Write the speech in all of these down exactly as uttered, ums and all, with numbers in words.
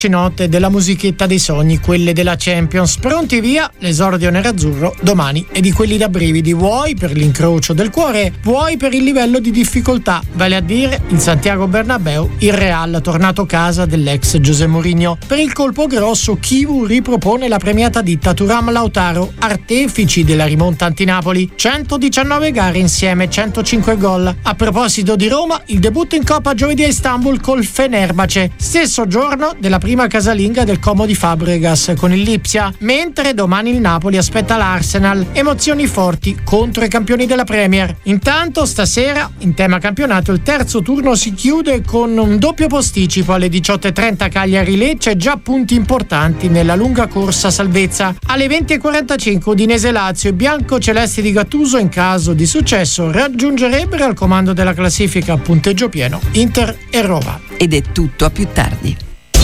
note della musichetta dei sogni, quelle della Champions. Pronti via, l'esordio nerazzurro domani è di quelli da brividi, vuoi per l'incrocio del cuore, vuoi per il livello di difficoltà, vale a dire in Santiago Bernabéu il Real tornato casa dell'ex José Mourinho. Per il colpo grosso Chivu ripropone la premiata ditta Thuram Lautaro, artefici della rimonta anti-Napoli, centodiciannove gare insieme, centocinque gol. A proposito di Roma, il debutto in Coppa giovedì a Istanbul col Fenerbahce, stesso giorno della prima casalinga del Como di Fabregas con il Lipsia, mentre domani il Napoli aspetta l'Arsenal, emozioni forti contro i campioni della Premier. Intanto stasera, in tema campionato, il terzo turno si chiude con un doppio posticipo alle diciotto e trenta Cagliari-Lecce, già punti importanti nella lunga corsa salvezza. Alle venti e quarantacinque Udinese-Lazio e bianco-celesti di Gattuso, in caso di successo, raggiungerebbero al comando della classifica a punteggio pieno Inter e Roma. Ed è tutto, a più tardi.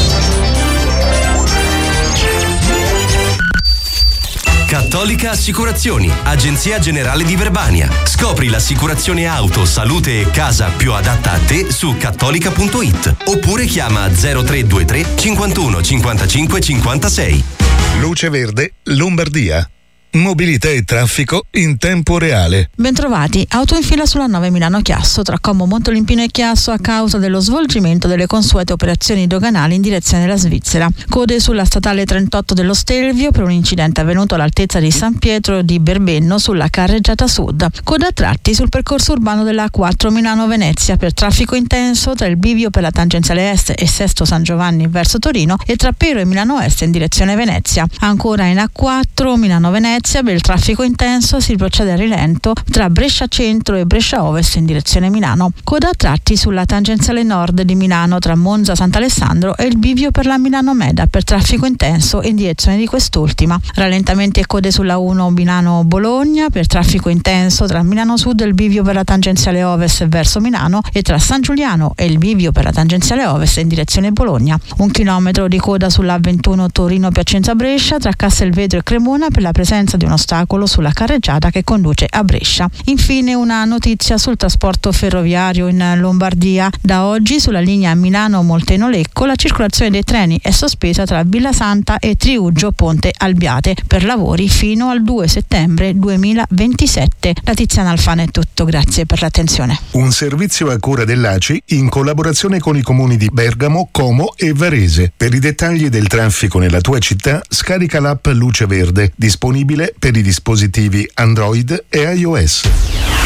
Cattolica Assicurazioni, Agenzia Generale di Verbania. Scopri l'assicurazione auto, salute e casa più adatta a te su cattolica punto it oppure chiama zero tre due tre cinquantuno cinquantacinque cinquantasei. Luce Verde, Lombardia. Mobilità e traffico in tempo reale. Bentrovati, auto in fila sulla nove Milano-Chiasso tra Como, Montolimpino e Chiasso a causa dello svolgimento delle consuete operazioni doganali in direzione della Svizzera. Code sulla statale trentotto dello Stelvio per un incidente avvenuto all'altezza di San Pietro di Berbenno sulla carreggiata sud. Coda a tratti sul percorso urbano della A quattro Milano-Venezia per traffico intenso tra il bivio per la tangenziale est e Sesto San Giovanni verso Torino e tra Pero e Milano Est in direzione Venezia. Ancora in A quattro Milano-Venezia per il traffico intenso si procede a rilento tra Brescia Centro e Brescia Ovest in direzione Milano. Coda a tratti sulla tangenziale nord di Milano tra Monza Sant'Alessandro e il bivio per la Milano Meda per traffico intenso in direzione di quest'ultima. Rallentamenti e code sulla uno Milano Bologna per traffico intenso tra Milano Sud e il bivio per la tangenziale ovest verso Milano e tra San Giuliano e il bivio per la tangenziale ovest in direzione Bologna. Un chilometro di coda sulla A ventuno Torino Piacenza Brescia tra Castelvetro e Cremona per la presenza di un ostacolo sulla carreggiata che conduce a Brescia. Infine una notizia sul trasporto ferroviario in Lombardia. Da oggi sulla linea Milano-Molteno-Lecco la circolazione dei treni è sospesa tra Villa Santa e Triuggio Ponte Albiate per lavori fino al due settembre duemilaventisette. Da Tiziana Alfano è tutto, grazie per l'attenzione. Un servizio a cura dell'A C I in collaborazione con i comuni di Bergamo, Como e Varese. Per i dettagli del traffico nella tua città scarica l'app Luce Verde, disponibile per i dispositivi Android e iOS.